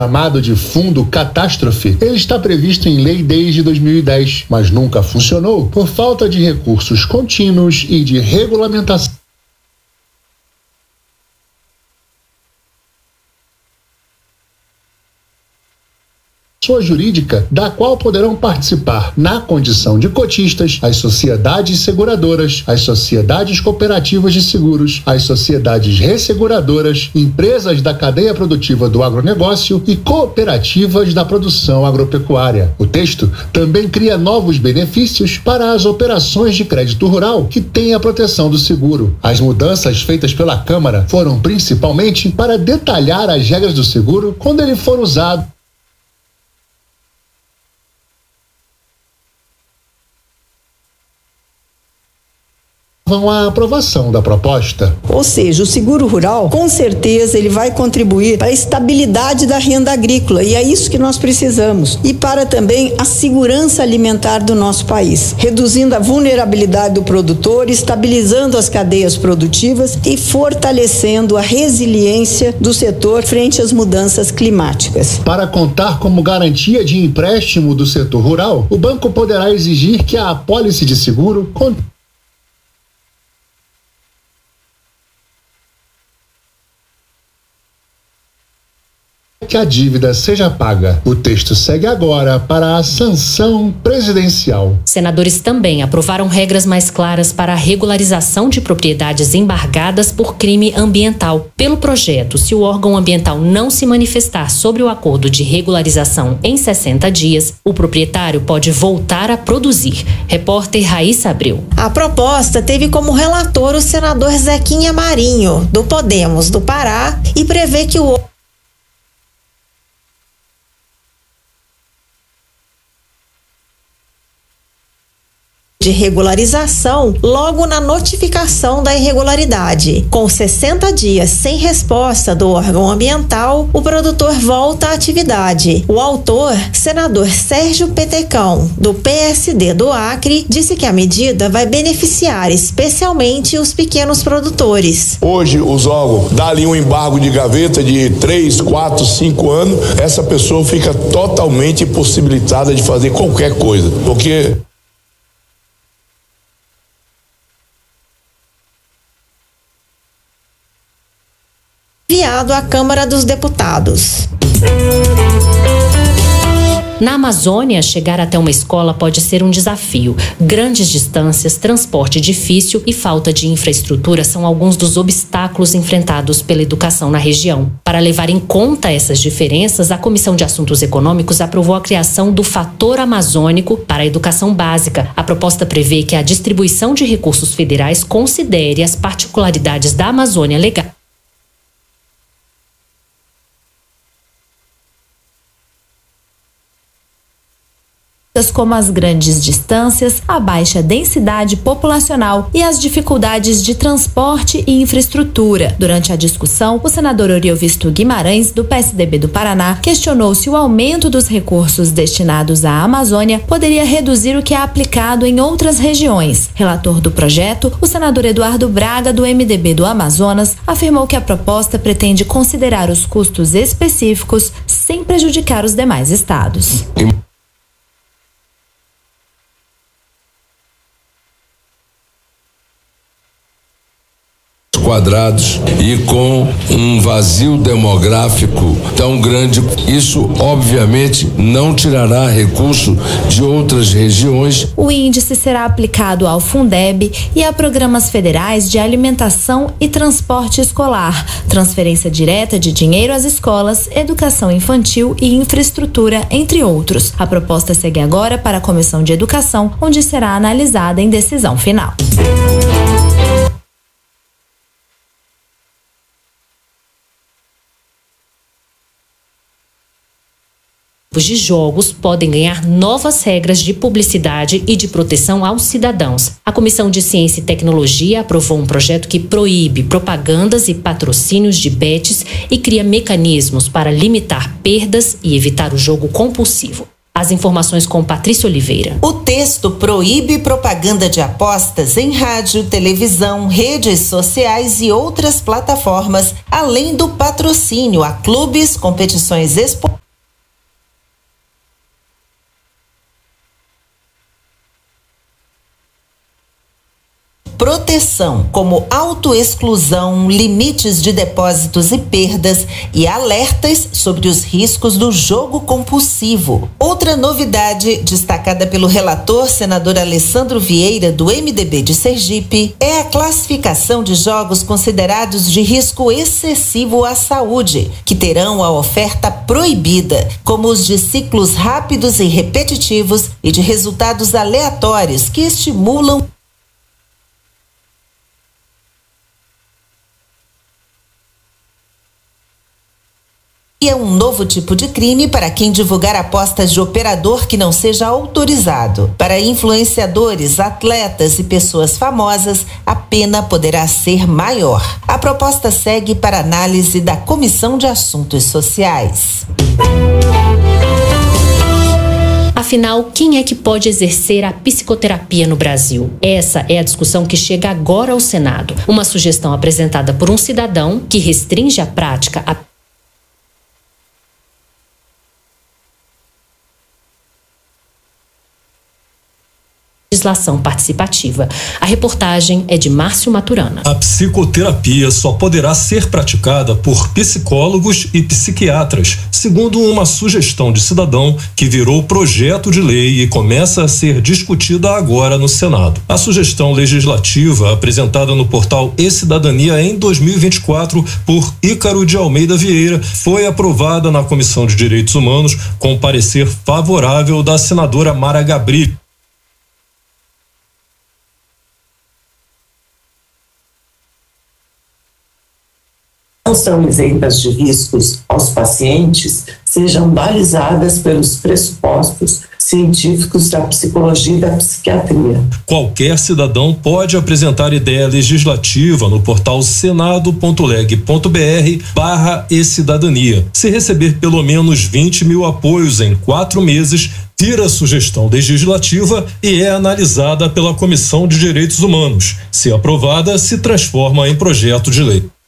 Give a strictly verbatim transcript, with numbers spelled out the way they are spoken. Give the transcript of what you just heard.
Chamado de Fundo Catástrofe, ele está previsto em lei desde dois mil e dez, mas nunca funcionou por falta de recursos contínuos e de regulamentação jurídica, da qual poderão participar, na condição de cotistas, as sociedades seguradoras, as sociedades cooperativas de seguros, as sociedades resseguradoras, empresas da cadeia produtiva do agronegócio e cooperativas da produção agropecuária. O texto também cria novos benefícios para as operações de crédito rural que têm a proteção do seguro. As mudanças feitas pela Câmara foram principalmente para detalhar as regras do seguro quando ele for usado a aprovação da proposta. Ou seja, o seguro rural, com certeza, ele vai contribuir para a estabilidade da renda agrícola, e é isso que nós precisamos. E para também a segurança alimentar do nosso país, reduzindo a vulnerabilidade do produtor, estabilizando as cadeias produtivas e fortalecendo a resiliência do setor frente às mudanças climáticas. Para contar como garantia de empréstimo do setor rural, o banco poderá exigir que a apólice de seguro contenha que a dívida seja paga. O texto segue agora para a sanção presidencial. Senadores também aprovaram regras mais claras para a regularização de propriedades embargadas por crime ambiental. Pelo projeto, se o órgão ambiental não se manifestar sobre o acordo de regularização em sessenta dias, o proprietário pode voltar a produzir. Repórter Raíssa Abreu. A proposta teve como relator o senador Zequinha Marinho, do Podemos do Pará, e prevê que o de regularização logo na notificação da irregularidade. Com sessenta dias sem resposta do órgão ambiental, o produtor volta à atividade. O autor, senador Sérgio Petecão, do P S D do Acre, disse que a medida vai beneficiar especialmente os pequenos produtores. Hoje, os órgãos dá ali um embargo de gaveta de três, quatro, cinco anos, essa pessoa fica totalmente impossibilitada de fazer qualquer coisa, porque enviado à Câmara dos Deputados. Na Amazônia, chegar até uma escola pode ser um desafio. Grandes distâncias, transporte difícil e falta de infraestrutura são alguns dos obstáculos enfrentados pela educação na região. Para levar em conta essas diferenças, a Comissão de Assuntos Econômicos aprovou a criação do Fator Amazônico para a educação básica. A proposta prevê que a distribuição de recursos federais considere as particularidades da Amazônia legal. Como as grandes distâncias, a baixa densidade populacional e as dificuldades de transporte e infraestrutura. Durante a discussão, o senador Oriovisto Guimarães, do P S D B do Paraná, questionou se o aumento dos recursos destinados à Amazônia poderia reduzir o que é aplicado em outras regiões. Relator do projeto, o senador Eduardo Braga, do M D B do Amazonas, afirmou que a proposta pretende considerar os custos específicos sem prejudicar os demais estados. Quadrados e com um vazio demográfico tão grande, isso obviamente não tirará recurso de outras regiões. O índice será aplicado ao Fundeb e a programas federais de alimentação e transporte escolar, transferência direta de dinheiro às escolas, educação infantil e infraestrutura, entre outros. A proposta segue agora para a Comissão de Educação, onde será analisada em decisão final. de jogos podem ganhar novas regras de publicidade e de proteção aos cidadãos. A Comissão de Ciência e Tecnologia aprovou um projeto que proíbe propagandas e patrocínios de bets e cria mecanismos para limitar perdas e evitar o jogo compulsivo. A As informações com Patrícia Oliveira. O texto proíbe propaganda de apostas em rádio, televisão, redes sociais e outras plataformas, além do patrocínio a clubes, competições esportivas. Proteção, como autoexclusão, limites de depósitos e perdas e alertas sobre os riscos do jogo compulsivo. Outra novidade, destacada pelo relator senador Alessandro Vieira, do M D B de Sergipe, é a classificação de jogos considerados de risco excessivo à saúde, que terão a oferta proibida, como os de ciclos rápidos e repetitivos e de resultados aleatórios que estimulam E é um novo tipo de crime para quem divulgar apostas de operador que não seja autorizado. Para influenciadores, atletas e pessoas famosas, a pena poderá ser maior. A proposta segue para análise da Comissão de Assuntos Sociais. Afinal, quem é que pode exercer a psicoterapia no Brasil? Essa é a discussão que chega agora ao Senado. Uma sugestão apresentada por um cidadão que restringe a prática a legislação participativa. A reportagem é de Márcio Maturana. A psicoterapia só poderá ser praticada por psicólogos e psiquiatras, segundo uma sugestão de cidadão que virou projeto de lei e começa a ser discutida agora no Senado. A sugestão legislativa, apresentada no portal E-Cidadania em dois mil e vinte e quatro por Ícaro de Almeida Vieira, foi aprovada na Comissão de Direitos Humanos com parecer favorável da senadora Mara Gabrilli. Não são isentas de riscos aos pacientes, sejam balizadas pelos pressupostos científicos da psicologia e da psiquiatria. Qualquer cidadão pode apresentar ideia legislativa no portal senado.leg.br barra e-cidadania. Se receber pelo menos vinte mil apoios em quatro meses, vira sugestão legislativa e é analisada pela Comissão de Direitos Humanos. Se aprovada, se transforma em projeto de lei.